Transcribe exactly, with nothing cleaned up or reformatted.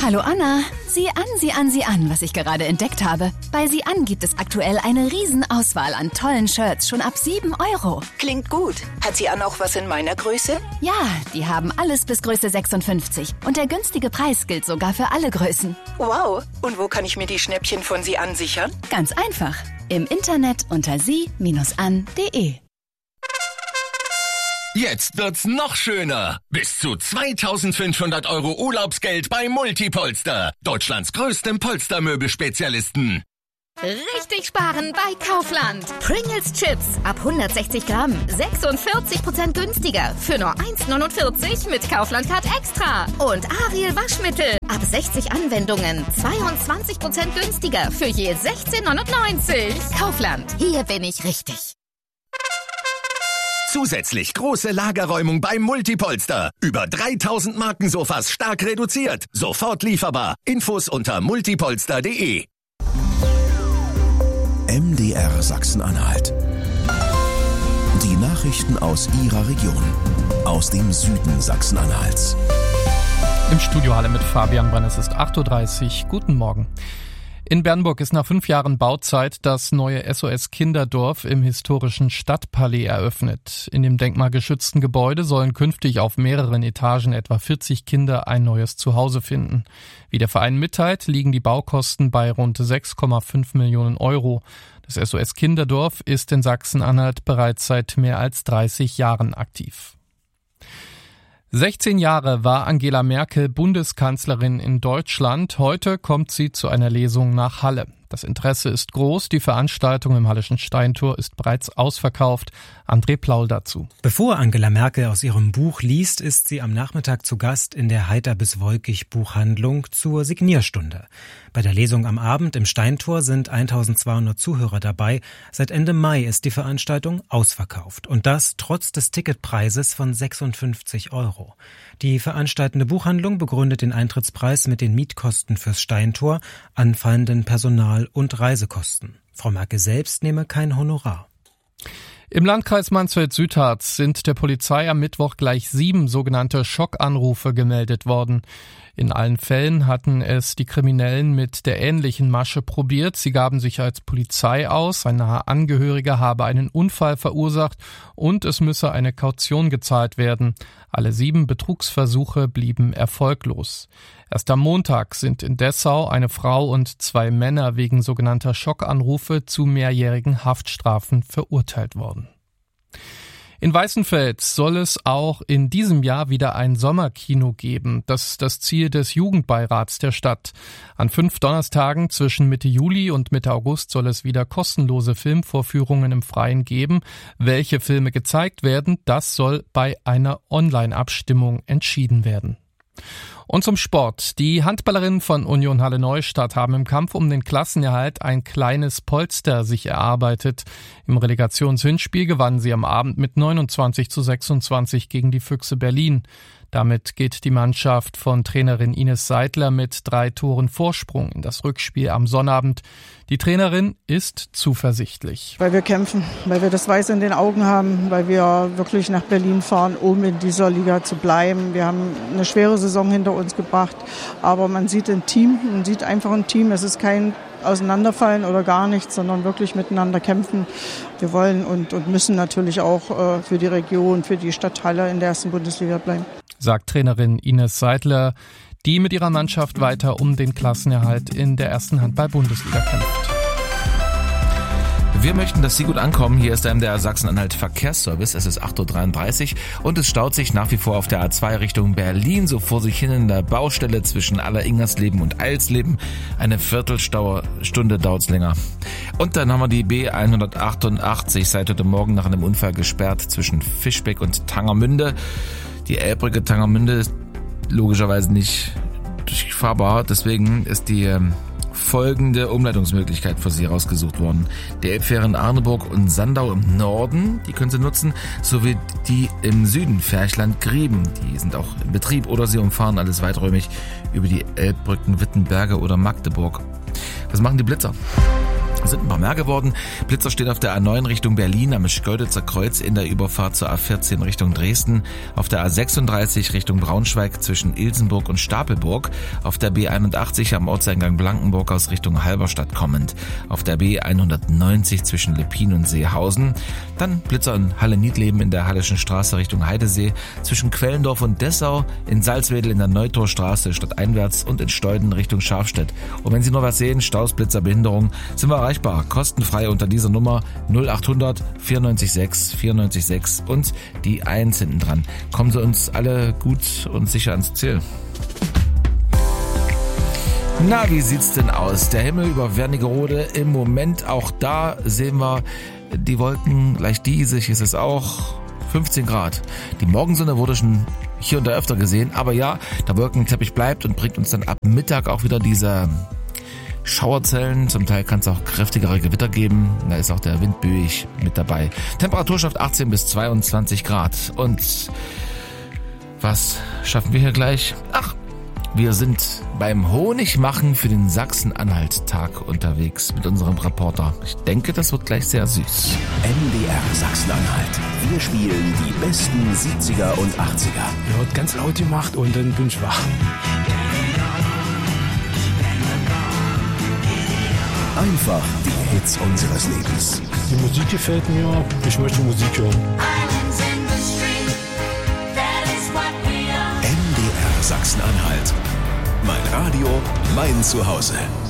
Hallo Anna, sieh an, sieh an, sieh an, was ich gerade entdeckt habe. Bei Sieh an gibt es aktuell eine Riesenauswahl an tollen Shirts, schon ab sieben Euro. Klingt gut. Hat Sieh an auch was in meiner Größe? Ja, die haben alles bis Größe sechsundfünfzig. Und der günstige Preis gilt sogar für alle Größen. Wow, und wo kann ich mir die Schnäppchen von Sieh an sichern? Ganz einfach, im Internet unter sie Bindestrich an punkt de. Jetzt wird's noch schöner. Bis zu zweitausendfünfhundert Euro Urlaubsgeld bei Multipolster. Deutschlands größtem Polstermöbelspezialisten. Richtig sparen bei Kaufland. Pringles Chips ab hundertsechzig Gramm. sechsundvierzig Prozent günstiger. Für nur eins neunundvierzig mit Kaufland Card Extra. Und Ariel Waschmittel ab sechzig Anwendungen. zweiundzwanzig Prozent günstiger. Für je sechzehn neunundneunzig. Kaufland. Hier bin ich richtig. Zusätzlich große Lagerräumung beim Multipolster. Über dreitausend Markensofas stark reduziert. Sofort lieferbar. Infos unter multipolster punkt de. M D R Sachsen-Anhalt. Die Nachrichten aus Ihrer Region. Aus dem Süden Sachsen-Anhalts. Im Studio Halle mit Fabian Brenn. Es ist acht Uhr dreißig. Guten Morgen. In Bernburg ist nach fünf Jahren Bauzeit das neue S O S Kinderdorf im historischen Stadtpalais eröffnet. In dem denkmalgeschützten Gebäude sollen künftig auf mehreren Etagen etwa vierzig Kinder ein neues Zuhause finden. Wie der Verein mitteilt, liegen die Baukosten bei rund sechs Komma fünf Millionen Euro. Das S O S Kinderdorf ist in Sachsen-Anhalt bereits seit mehr als dreißig Jahren aktiv. sechzehn Jahre war Angela Merkel Bundeskanzlerin in Deutschland. Heute kommt sie zu einer Lesung nach Halle. Das Interesse ist groß. Die Veranstaltung im Halleschen Steintor ist bereits ausverkauft. André Plaul dazu. Bevor Angela Merkel aus ihrem Buch liest, ist sie am Nachmittag zu Gast in der Heiter bis Wolkig Buchhandlung zur Signierstunde. Bei der Lesung am Abend im Steintor sind eintausendzweihundert Zuhörer dabei. Seit Ende Mai ist die Veranstaltung ausverkauft. Und das trotz des Ticketpreises von sechsundfünfzig Euro. Die veranstaltende Buchhandlung begründet den Eintrittspreis mit den Mietkosten fürs Steintor, anfallenden Personal- und Reisekosten. Frau Merkel selbst nehme kein Honorar. Im Landkreis Mansfeld-Südharz sind der Polizei am Mittwoch gleich sieben sogenannte Schockanrufe gemeldet worden. In allen Fällen hatten es die Kriminellen mit der ähnlichen Masche probiert. Sie gaben sich als Polizei aus, ein naher Angehöriger habe einen Unfall verursacht und es müsse eine Kaution gezahlt werden. Alle sieben Betrugsversuche blieben erfolglos. Erst am Montag sind in Dessau eine Frau und zwei Männer wegen sogenannter Schockanrufe zu mehrjährigen Haftstrafen verurteilt worden. In Weißenfels soll es auch in diesem Jahr wieder ein Sommerkino geben. Das ist das Ziel des Jugendbeirats der Stadt. An fünf Donnerstagen zwischen Mitte Juli und Mitte August soll es wieder kostenlose Filmvorführungen im Freien geben. Welche Filme gezeigt werden, das soll bei einer Online-Abstimmung entschieden werden. Und zum Sport. Die Handballerinnen von Union Halle Neustadt haben im Kampf um den Klassenerhalt ein kleines Polster sich erarbeitet. Im Relegationshinspiel gewannen sie am Abend mit neunundzwanzig zu sechsundzwanzig gegen die Füchse Berlin. Damit geht die Mannschaft von Trainerin Ines Seidler mit drei Toren Vorsprung in das Rückspiel am Sonnabend. Die Trainerin ist zuversichtlich. Weil wir kämpfen, weil wir das Weiß in den Augen haben, weil wir wirklich nach Berlin fahren, um in dieser Liga zu bleiben. Wir haben eine schwere Saison hinter uns gebracht, aber man sieht ein Team, man sieht einfach ein Team. Es ist kein Auseinanderfallen oder gar nichts, sondern wirklich miteinander kämpfen. Wir wollen und, und müssen natürlich auch äh, für die Region, für die Stadt Halle in der ersten Bundesliga bleiben. Sagt Trainerin Ines Seidler, die mit ihrer Mannschaft weiter um den Klassenerhalt in der ersten Handball-Bundesliga kämpft. Wir möchten, dass Sie gut ankommen. Hier ist der M D R Sachsen-Anhalt Verkehrsservice. Es ist acht Uhr dreiunddreißig und es staut sich nach wie vor auf der A zwei Richtung Berlin so vor sich hin in der Baustelle zwischen Aller-Ingersleben und Eilsleben. Eine Viertelstunde dauert's länger. Und dann haben wir die B hundertachtundachtzig seit heute Morgen nach einem Unfall gesperrt zwischen Fischbeck und Tangermünde. Die Elbbrücke Tangermünde ist logischerweise nicht durchfahrbar, deswegen ist die ähm, folgende Umleitungsmöglichkeit für Sie rausgesucht worden. Die Elbfähren Arneburg und Sandau im Norden, die können Sie nutzen, sowie die im Süden Ferchland-Grieben, die sind auch in Betrieb oder Sie umfahren alles weiträumig über die Elbbrücken Wittenberge oder Magdeburg. Was machen die Blitzer? Sind ein paar mehr geworden. Blitzer steht auf der A neun Richtung Berlin am Schkeuditzer Kreuz in der Überfahrt zur A vierzehn Richtung Dresden, auf der A sechsunddreißig Richtung Braunschweig zwischen Ilsenburg und Stapelburg, auf der B einundachtzig am Ortseingang Blankenburg aus Richtung Halberstadt kommend, auf der B hundertneunzig zwischen Leppin und Seehausen, dann Blitzer in Halle-Niedleben in der Halleschen Straße Richtung Heidesee, zwischen Quellendorf und Dessau, in Salzwedel in der Neutorstraße stadteinwärts und in Steuden Richtung Scharfstedt. Und wenn Sie noch was sehen, Staus, Blitzer, Behinderung, sind wir erreichbar. Kostenfrei unter dieser Nummer null achthundert vierundneunzig sechs vierundneunzig sechs und die eins hinten dran. Kommen Sie uns alle gut und sicher ans Ziel. Na, wie sieht's denn aus? Der Himmel über Wernigerode im Moment, auch da sehen wir die Wolken leicht diesig, ist es auch fünfzehn Grad. Die Morgensonne wurde schon hier und da öfter gesehen, aber ja, der Wolkenteppich bleibt und bringt uns dann ab Mittag auch wieder diese Schauerzellen, zum Teil kann es auch kräftigere Gewitter geben, da ist auch der Wind böig mit dabei. Temperatur schafft achtzehn bis zweiundzwanzig Grad. Und was schaffen wir hier gleich? Ach, wir sind beim Honigmachen für den Sachsen-Anhalt-Tag unterwegs mit unserem Reporter. Ich denke, das wird gleich sehr süß. M D R Sachsen-Anhalt. Wir spielen die besten siebziger und achtziger. Er hat ganz laut gemacht und dann bin ich wach. Einfach die Hits unseres Lebens. Die Musik gefällt mir, ich möchte Musik hören. M D R Sachsen-Anhalt. Mein Radio, mein Zuhause.